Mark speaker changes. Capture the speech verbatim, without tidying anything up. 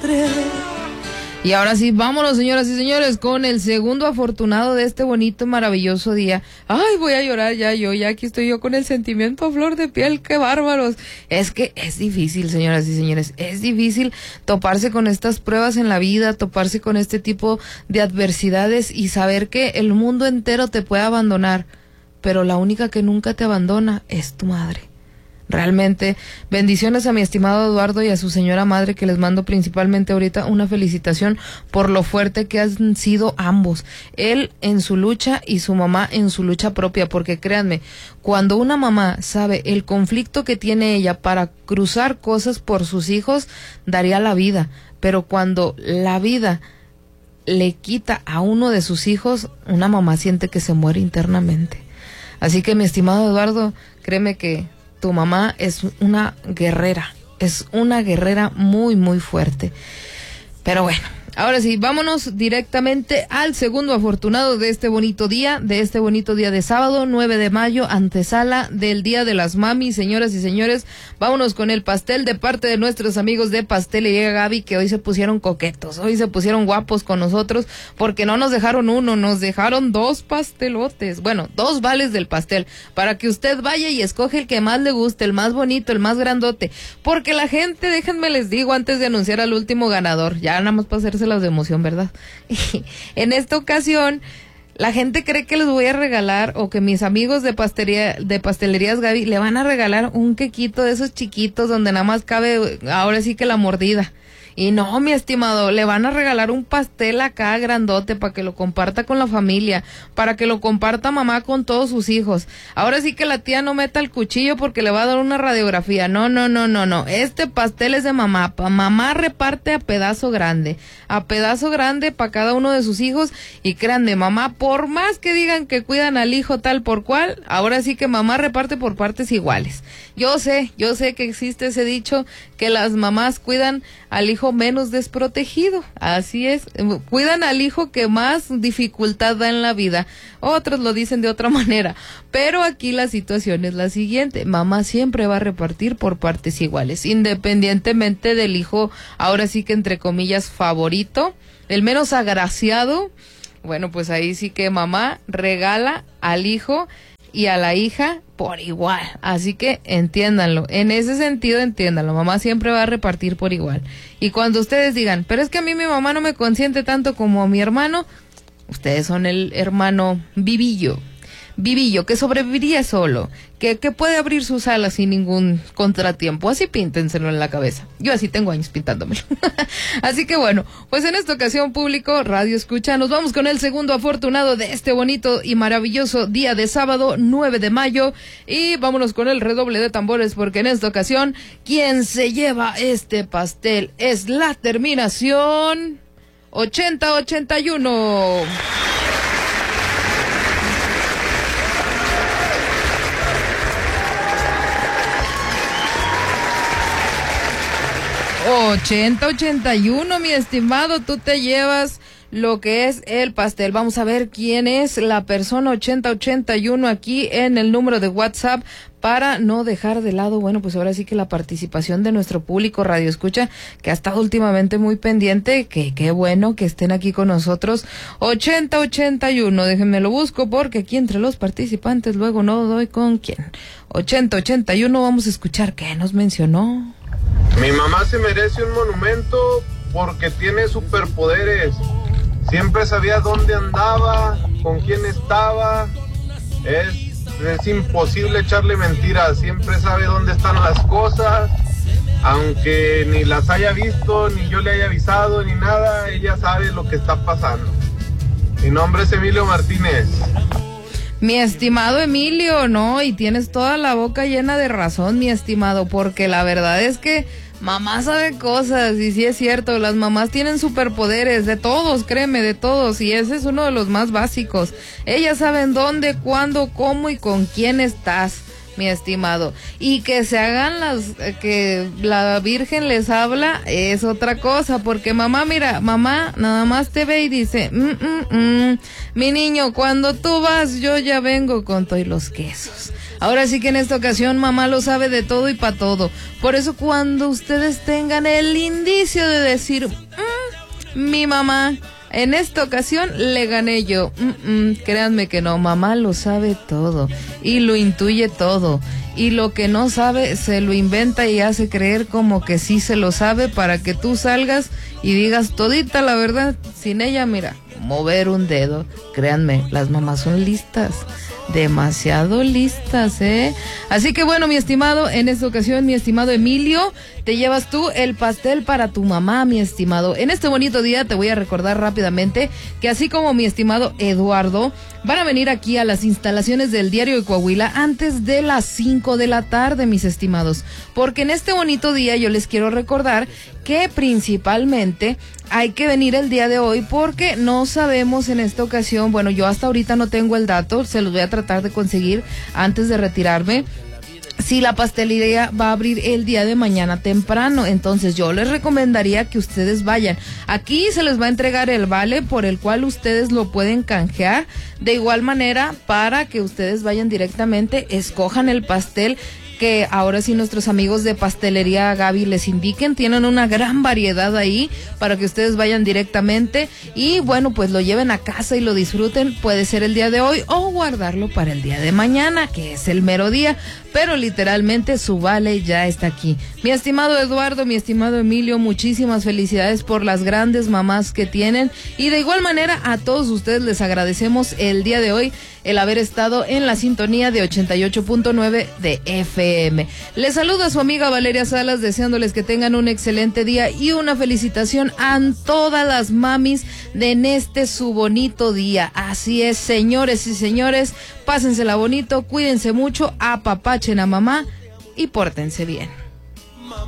Speaker 1: madre. Y ahora sí, vámonos, señoras y señores, con el segundo afortunado de este bonito, maravilloso día. Ay, voy a llorar ya yo, ya aquí estoy yo con el sentimiento a flor de piel, qué bárbaros. Es que es difícil, señoras y señores, es difícil toparse con estas pruebas en la vida, toparse con este tipo de adversidades y saber que el mundo entero te puede abandonar, pero la única que nunca te abandona es tu madre. Realmente, bendiciones a mi estimado Eduardo y a su señora madre, que les mando principalmente ahorita una felicitación por lo fuerte que han sido ambos. Él en su lucha y su mamá en su lucha propia, porque créanme, cuando una mamá sabe el conflicto que tiene ella para cruzar cosas por sus hijos, daría la vida. Pero cuando la vida le quita a uno de sus hijos, una mamá siente que se muere internamente. Así que mi estimado Eduardo, créeme que tu mamá es una guerrera, es una guerrera muy, muy fuerte. Pero bueno, ahora sí, vámonos directamente al segundo afortunado de este bonito día, de este bonito día de sábado, nueve de mayo, antesala del Día de las Mamis, señoras y señores. Vámonos con el pastel de parte de nuestros amigos de Pastelería Gaby, que hoy se pusieron coquetos, hoy se pusieron guapos con nosotros, porque no nos dejaron uno, nos dejaron dos pastelotes, bueno, dos vales del pastel, para que usted vaya y escoge el que más le guste, el más bonito, el más grandote, porque la gente, déjenme les digo, antes de anunciar al último ganador, ya nada más para hacerse las de emoción, ¿verdad? Y en esta ocasión, la gente cree que les voy a regalar, o que mis amigos de pastelería, de Pastelerías Gaby le van a regalar un quequito de esos chiquitos donde nada más cabe, ahora sí que la mordida. Y no, mi estimado, le van a regalar un pastel acá grandote para que lo comparta con la familia, para que lo comparta mamá con todos sus hijos. Ahora sí que la tía no meta el cuchillo porque le va a dar una radiografía. No, no, no, no, no. Este pastel es de mamá. Pa mamá reparte a pedazo grande, a pedazo grande para cada uno de sus hijos. Y créanme, mamá, por más que digan que cuidan al hijo tal por cual, ahora sí que mamá reparte por partes iguales. Yo sé, yo sé que existe ese dicho que las mamás cuidan al hijo menos desprotegido, así es, cuidan al hijo que más dificultad da en la vida, otros lo dicen de otra manera, pero aquí la situación es la siguiente: mamá siempre va a repartir por partes iguales, independientemente del hijo, ahora sí que entre comillas favorito, el menos agraciado. Bueno, pues ahí sí que mamá regala al hijo y a la hija por igual, así que entiéndanlo, en ese sentido entiéndanlo, mamá siempre va a repartir por igual. Y cuando ustedes digan, pero es que a mí mi mamá no me consiente tanto como a mi hermano, ustedes son el hermano vivillo, vivillo, que sobreviviría solo, que, que puede abrir sus alas sin ningún contratiempo. Así píntenselo en la cabeza. Yo así tengo años pintándomelo. Así que bueno, pues en esta ocasión, público, radio escucha, nos vamos con el segundo afortunado de este bonito y maravilloso día de sábado, nueve de mayo, y vámonos con el redoble de tambores, porque en esta ocasión, quien se lleva este pastel es la terminación ochenta ochenta y uno. ochenta ochenta y uno, mi estimado, tú te llevas lo que es el pastel. Vamos a ver quién es la persona ochenta ochenta y uno aquí en el número de WhatsApp, para no dejar de lado, bueno, pues ahora sí que la participación de nuestro público radio escucha, que ha estado últimamente muy pendiente, que qué bueno que estén aquí con nosotros. ochenta ochenta y uno, déjenme lo busco porque aquí entre los participantes luego no doy con quién. ochenta ochenta y uno, vamos a escuchar qué nos mencionó.
Speaker 2: Mi mamá se merece un monumento porque tiene superpoderes. Siempre sabía dónde andaba, con quién estaba. Es, es imposible echarle mentiras. Siempre sabe dónde están las cosas. Aunque ni las haya visto, ni yo le haya avisado, ni nada, ella sabe lo que está pasando. Mi nombre es Emilio Martínez.
Speaker 1: Mi estimado Emilio, no, y tienes toda la boca llena de razón, mi estimado, porque la verdad es que mamá sabe cosas, y sí es cierto, las mamás tienen superpoderes, de todos, créeme, de todos, y ese es uno de los más básicos. Ellas saben dónde, cuándo, cómo y con quién estás, mi estimado. Y que se hagan las, que la Virgen les habla, es otra cosa, porque mamá, mira, mamá nada más te ve y dice, mm, mm, mm, mi niño, cuando tú vas, yo ya vengo con todos los quesos. Ahora sí que en esta ocasión mamá lo sabe de todo y para todo. Por eso cuando ustedes tengan el indicio de decir, mmm, mi mamá, en esta ocasión le gané yo. Mm-mm, créanme que no, mamá lo sabe todo y lo intuye todo. Y lo que no sabe se lo inventa y hace creer como que sí se lo sabe para que tú salgas y digas todita la verdad. Sin ella, mira, mover un dedo. Créanme, las mamás son listas. Demasiado listas, ¿eh? Así que bueno, mi estimado, en esta ocasión, mi estimado Emilio, te llevas tú el pastel para tu mamá, mi estimado. En este bonito día te voy a recordar rápidamente que así como mi estimado Eduardo, van a venir aquí a las instalaciones del Diario de Coahuila antes de las cinco de la tarde, mis estimados. Porque en este bonito día yo les quiero recordar que principalmente hay que venir el día de hoy porque no sabemos en esta ocasión, bueno, yo hasta ahorita no tengo el dato, se los voy a tratar de conseguir antes de retirarme, si la pastelería va a abrir el día de mañana temprano. Entonces yo les recomendaría que ustedes vayan. Aquí se les va a entregar el vale por el cual ustedes lo pueden canjear. De igual manera, para que ustedes vayan directamente, escojan el pastel que ahora sí nuestros amigos de Pastelería Gaby les indiquen. Tienen una gran variedad ahí para que ustedes vayan directamente y bueno, pues lo lleven a casa y lo disfruten. Puede ser el día de hoy o guardarlo para el día de mañana, que es el mero día, pero literalmente su vale ya está aquí. Mi estimado Eduardo, mi estimado Emilio, muchísimas felicidades por las grandes mamás que tienen y de igual manera a todos ustedes les agradecemos el día de hoy el haber estado en la sintonía de ochenta y ocho punto nueve de F M. Les saluda su amiga Valeria Salas, deseándoles que tengan un excelente día y una felicitación a todas las mamis de en este su bonito día. Así es, señores y señores, pásensela bonito, cuídense mucho, apapachen a mamá y pórtense bien.